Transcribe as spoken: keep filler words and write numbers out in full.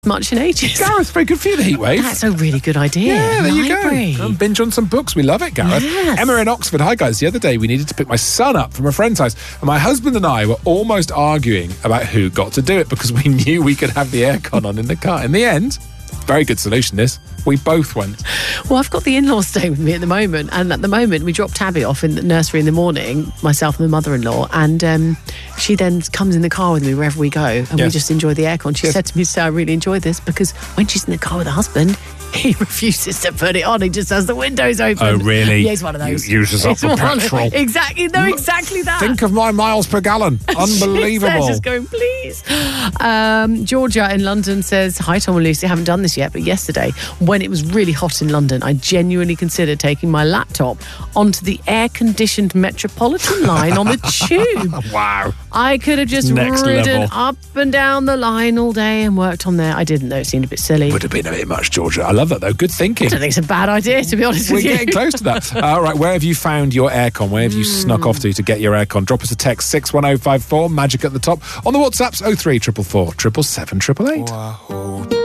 much in ages. Gareth, very good for you, the heat wave. That's a really good idea. Yeah, there Library. you go. Come binge on some books. We love it, Gareth. Yes. Emma in Oxford. Hi, guys. The other day, we needed to pick my son up from a friend's house, and my husband and I were almost arguing about who got to do it because we knew we could have the aircon on in the car. In the end, very good solution, this. We both went. Well, I've got the in-laws staying with me at the moment, and at the moment we drop Tabby off in the nursery in the morning, myself and my mother-in-law, and um, she then comes in the car with me wherever we go, and Yes. we just enjoy the aircon. She Yes. said to me, "So I really enjoy this," because when she's in the car with her husband, he refuses to put it on. He just has the windows open. Oh, really? Yeah, he's one of those. U- uses up He's the one of- petrol. Exactly. No, exactly that. Think of my miles per gallon. Unbelievable. She's just going, please. Um, Georgia in London says, hi, Tom and Lucy. I haven't done this yet, but yesterday, when it was really hot in London, I genuinely considered taking my laptop onto the air-conditioned Metropolitan line on the tube. Wow. I could have just Next ridden level. up and down the line all day and worked on there. I didn't, though. It seemed a bit silly. Would have been a bit much, Georgia. I love that, though. Good thinking. I don't think it's a bad idea, to be honest We're with you. getting close to that. All right, where have you found your aircon? Where have you snuck off to to get your aircon? Drop us a text, six one oh five four, magic at the top. On the WhatsApps, oh three four four four, seven seven seven eight eight.